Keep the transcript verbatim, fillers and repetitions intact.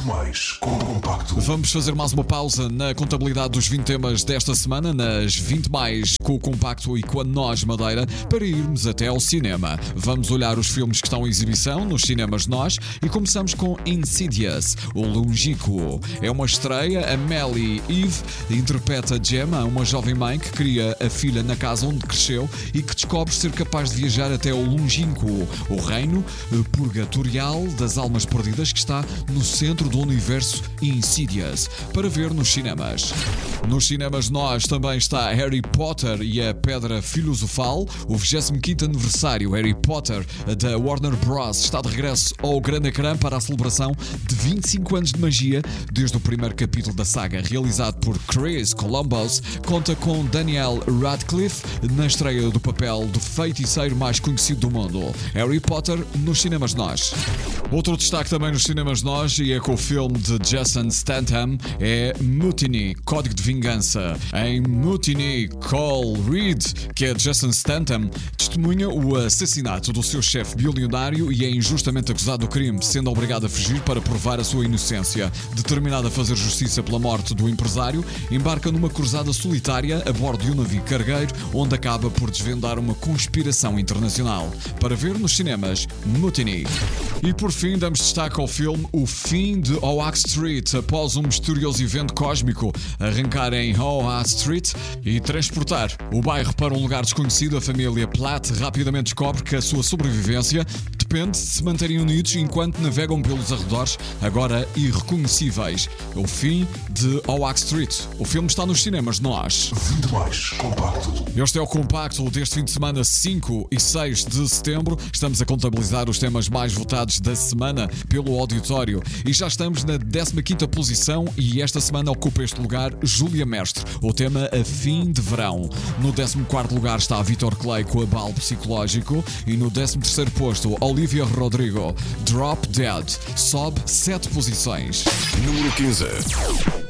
mais com o Compacto. Vamos fazer mais uma pausa na contabilidade dos vinte temas desta semana, nas vinte mais com o Compacto e com a Nós Madeira, para irmos até ao cinema. Vamos olhar os filmes que estão em exibição nos cinemas Nós e começamos com Insidious, o Longínquo. É uma estreia, a Melly Eve interpreta Gemma, uma jovem mãe que cria a filha na casa onde cresceu e que descobre ser capaz de viajar até ao Longínquo, o reino purgatorial das almas perdidas que está no centro do universo Insidious, para ver nos cinemas. Nos cinemas Nós também está Harry Potter e a Pedra Filosofal, o vigésimo quinto aniversário Harry Potter da Warner Bros. Está de regresso ao grande ecrã para a celebração de vinte e cinco anos de magia desde o primeiro capítulo da saga, realizado por Chris Columbus. Conta com Daniel Radcliffe na estreia do papel do feiticeiro mais conhecido do mundo. Harry Potter nos cinemas Nós. Outro destaque também nos cinemas Nós, e é com o filme de Jason Statham, é Mutiny, Código de Vingança. Em Mutiny, Cole Reed, que é Jason Statham, testemunha o assassinato do seu chefe bilionário e é injustamente acusado do crime, sendo obrigado a fugir para provar a sua inocência. Determinado a fazer justiça pela morte do empresário, embarca numa cruzada solitária a bordo de um navio cargueiro, onde acaba por desvendar uma conspiração internacional. Para ver nos cinemas, Mutiny. E por fim, damos destaque ao filme O Fim de Oak Street, após um misterioso evento cósmico arrancar em Oak Street e transportar o bairro para um lugar desconhecido. A família Platt rapidamente descobre que a sua sobrevivência depende de se manterem unidos enquanto navegam pelos arredores, agora irreconhecíveis. O Fim de Oak Street. O filme está nos cinemas Nós. vinte mais Compacto. Este é o Compacto deste fim de semana, cinco e seis de setembro. Estamos a contabilizar os temas mais votados da semana pelo auditório e já estamos na décima quinta posição, e esta semana ocupa este lugar Júlia Mestre, o tema A Fim de Verão. No décimo quarto lugar está Vítor Clay com Abalo Psicológico, e no décimo terceiro posto Olivia Rodrigo, Drop Dead, sobe sete posições. Número quinze.